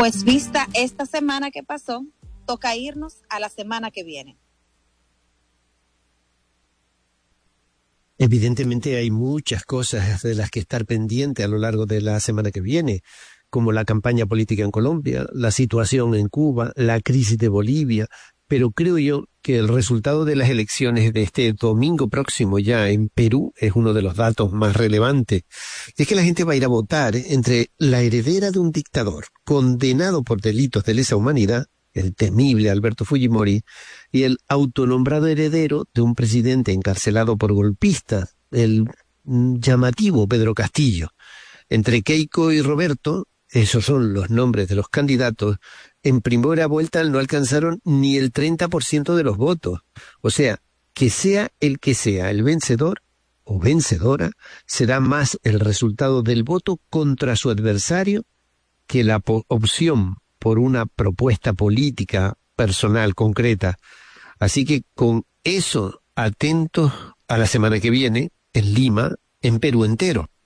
Pues vista esta semana que pasó, toca irnos a la semana que viene. Evidentemente hay muchas cosas de las que estar pendiente a lo largo de la semana que viene, como la campaña política en Colombia, la situación en Cuba, la crisis de Bolivia, pero creo yo que el resultado de las elecciones de este domingo próximo ya en Perú es uno de los datos más relevantes. Es que la gente va a ir a votar entre la heredera de un dictador condenado por delitos de lesa humanidad, el temible Alberto Fujimori, y el autonombrado heredero de un presidente encarcelado por golpistas, el llamativo Pedro Castillo. Entre Keiko y Roberto, esos son los nombres de los candidatos, en primera vuelta no alcanzaron ni el 30% de los votos. O sea, que sea el vencedor o vencedora, será más el resultado del voto contra su adversario que la opción por una propuesta política personal concreta. Así que con eso, atentos a la semana que viene, en Lima, en Perú entero.